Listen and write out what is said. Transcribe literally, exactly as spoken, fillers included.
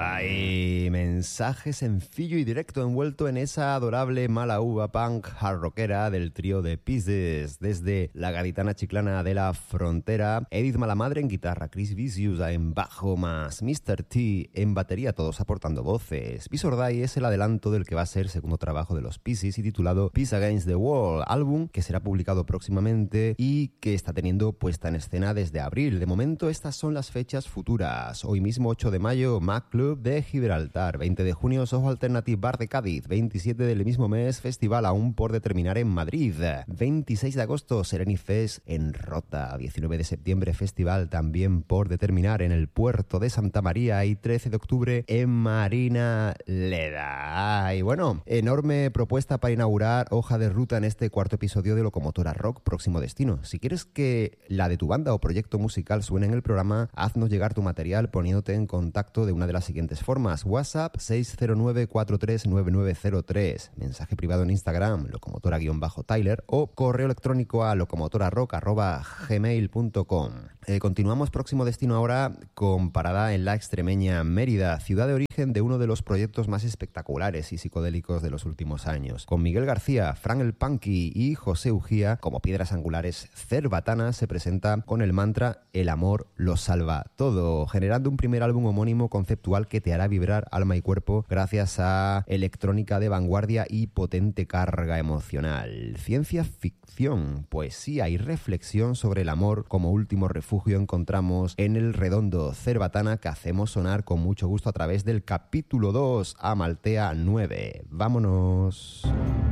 Hay mensaje sencillo y directo envuelto en esa adorable mala uva punk hard rockera del trío de Pieces. Desde la gaditana chiclana de la frontera, Edith Malamadre en guitarra, Chris Vicious en bajo más mister T en batería, todos aportando voces. Peace or Die es el adelanto del que va a ser el segundo trabajo de los Pieces y titulado Peace Against the Wall, álbum que será publicado próximamente y que está teniendo puesta en escena desde abril. De momento estas son las fechas futuras. Hoy mismo ocho de mayo, Mac Club de Gibraltar, veinte de junio Soho Alternative Bar de Cádiz, veintisiete del mismo mes Festival aún por determinar en Madrid, veintiséis de agosto Sereni Fest en Rota, diecinueve de septiembre Festival también por determinar en el puerto de Santa María y trece de octubre en Marina Leda. Y bueno, enorme propuesta para inaugurar hoja de ruta en este cuarto episodio de Locomotora Rock, próximo destino. Si quieres que la de tu banda o proyecto musical suene en el programa, haznos llegar tu material poniéndote en contacto de una de las siguientes formas: WhatsApp seis cero nueve cuatro tres nueve nueve cero tres, mensaje privado en Instagram locomotora-tyler o correo electrónico a locomotorarock arroba gmail punto com. Eh, continuamos próximo destino ahora con parada en la extremeña Mérida, ciudad de origen de uno de los proyectos más espectaculares y psicodélicos de los últimos años. Con Miguel García, Fran el Punky y José Ugía como piedras angulares, Cerbatana se presenta con el mantra "El amor lo salva todo", generando un primer álbum homónimo conceptual que te hará vibrar alma y cuerpo gracias a electrónica de vanguardia y potente carga emocional. Ciencia ficción, poesía y reflexión sobre el amor como último refugio encontramos en el redondo Cerbatana, que hacemos sonar con mucho gusto a través del capítulo dos, Amaltea nueve. ¡Vámonos!